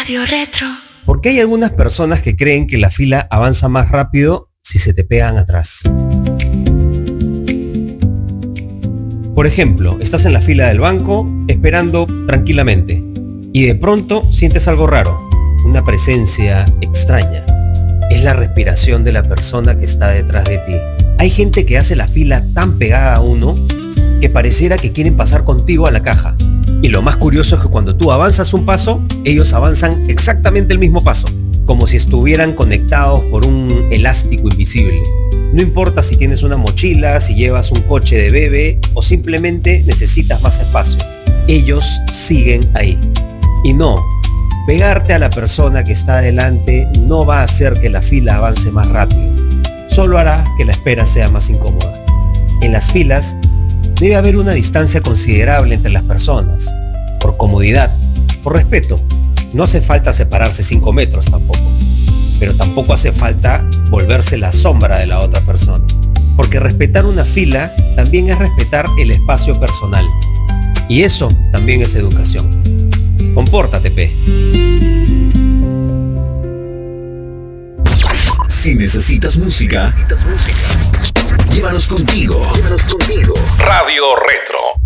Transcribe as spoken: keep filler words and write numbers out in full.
Radio Retro. Porque hay algunas personas que creen que la fila avanza más rápido si se te pegan atrás. Por ejemplo, estás en la fila del banco esperando tranquilamente y de pronto sientes algo raro, una presencia extraña. Es la respiración de la persona que está detrás de ti. Hay gente que hace la fila tan pegada a uno que pareciera que quieren pasar contigo a la caja. Y lo más curioso es que cuando tú avanzas un paso, ellos avanzan exactamente el mismo paso, como si estuvieran conectados por un elástico invisible. No importa si tienes una mochila, si llevas un coche de bebé o simplemente necesitas más espacio. Ellos siguen ahí. Y no, pegarte a la persona que está adelante no va a hacer que la fila avance más rápido. Solo hará que la espera sea más incómoda. En las filas debe haber una distancia considerable entre las personas, por comodidad, por respeto. No hace falta separarse cinco metros tampoco, pero tampoco hace falta volverse la sombra de la otra persona, porque respetar una fila también es respetar el espacio personal, y eso también es educación. Compórtate, pe. Si necesitas música, necesitas música. Llévanos contigo. Llévanos contigo. Radio Retro.